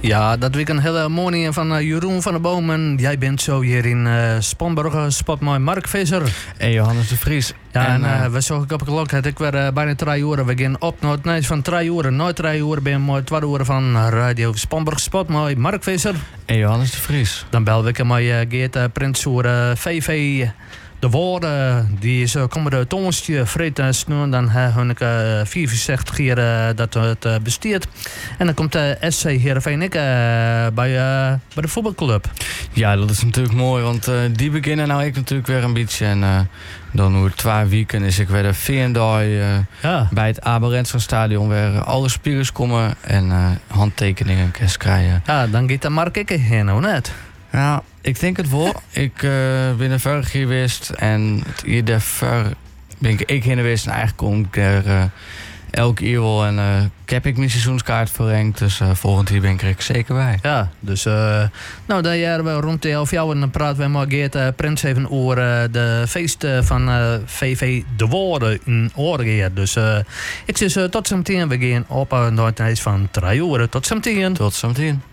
Ja, dat week een hele mooie van Jeroen van der Boom. En jij bent zo hier in Spanburg, spot met Mark Visser. En Johannes de Vries. Ja, en we zorgen op de klok. Het ik weer bijna 3 uur. We gaan op naar het nieuws van 3 uur. Nooit 3 uur ben je 2 uur van Radio Spanburg, spot met Mark Visser. En Johannes de Vries. Dan bel ik met Geert Prins voor VV De Woorden. Die is komende toonsje vreed snoen. Dan hun ik 64 keer dat het besteedt. En dan komt SC Heerenveen bij de voetbalclub. Ja, dat is natuurlijk mooi, want die beginnen nou ik natuurlijk weer een beetje. En dan hoe 2 weken is ik weer de Veendai bij het Aberentse stadion weer alle spelers komen en handtekeningen krijgen. Ja, dan gaat de Mark ik heen, hoe net? Ja, ik denk het wel. Ik ben er ver geweest en hier daarvoor ben ik heen geweest. En eigenlijk kom ik er elke keer wel en heb ik mijn seizoenskaart verlengd. Dus volgend jaar ben ik er zeker bij. Ja, dus nou, dan jaren we rond de 11 jaar en dan praten we met Geert Prins even over de feest van VV De Woorden in Oorgeer. Dus ik zeg tot zometeen. We gaan op naar het van 3 uur. Tot zometeen. Tot zometeen.